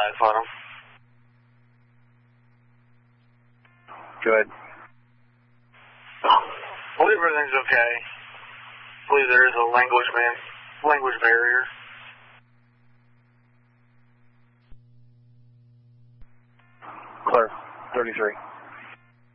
eyes on him. Good. I believe everything's okay. I believe there is a language barrier. Clear. 33.